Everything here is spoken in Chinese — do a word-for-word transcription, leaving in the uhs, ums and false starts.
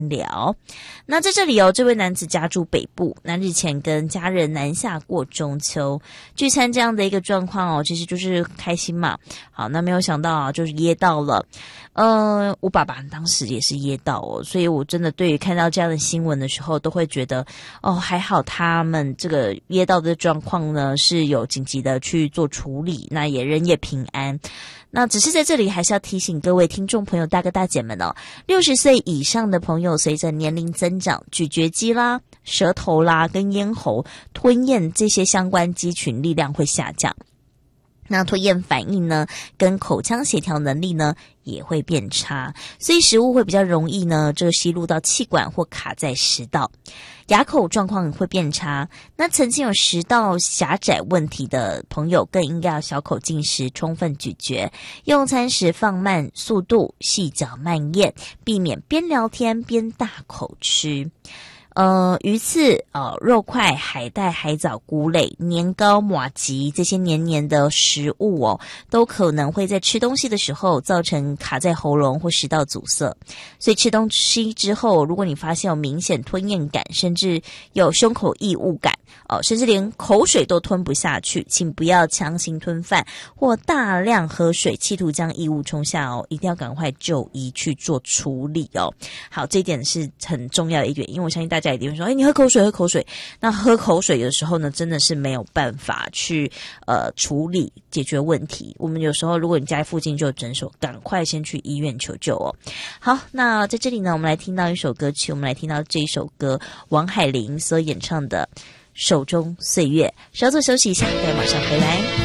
聊。那在这里哦，这位男子家住北部，那日前跟家人南下过中秋聚餐，这样的一个状况哦，其实就是开心嘛。好，那没有想到啊，就是噎到了。呃，我爸爸当时也是噎到哦，所以我真的对于看到这样的新闻的时候，都会觉得哦，还好他们这个噎到的状况呢是有紧急的去做处理，那也人也平安。那只是在这里还是要提醒各位听众朋友大哥大姐们哦，六十岁以上的朋友随着年龄增长，咀嚼肌啦、舌头啦跟咽喉吞咽这些相关肌群力量会下降。那吞咽反应呢，跟口腔协调能力呢也会变差，所以食物会比较容易呢，这个吸入到气管或卡在食道，牙口状况会变差。那曾经有食道狭窄问题的朋友，更应该要小口进食，充分咀嚼，用餐时放慢速度，细嚼慢咽，避免边聊天边大口吃。呃，鱼刺、呃肉块、海带、海藻、菇类、年糕、麻糬这些黏黏的食物哦，都可能会在吃东西的时候造成卡在喉咙或食道阻塞。所以吃东西之后，如果你发现有明显吞咽感，甚至有胸口异物感，哦，甚至连口水都吞不下去，请不要强行吞饭或大量喝水，企图将异物冲下哦，一定要赶快就医去做处理哦。好，这一点是很重要的一点，因为我相信大家大家一定会说，哎，你喝口水，喝口水。那喝口水有的时候呢，真的是没有办法去呃处理解决问题。我们有时候，如果你家附近就有诊所，赶快先去医院求救哦。好，那在这里呢，我们来听到一首歌曲，我们来听到这一首歌，王海玲所演唱的《手中岁月》。稍作休息一下，待会马上回来。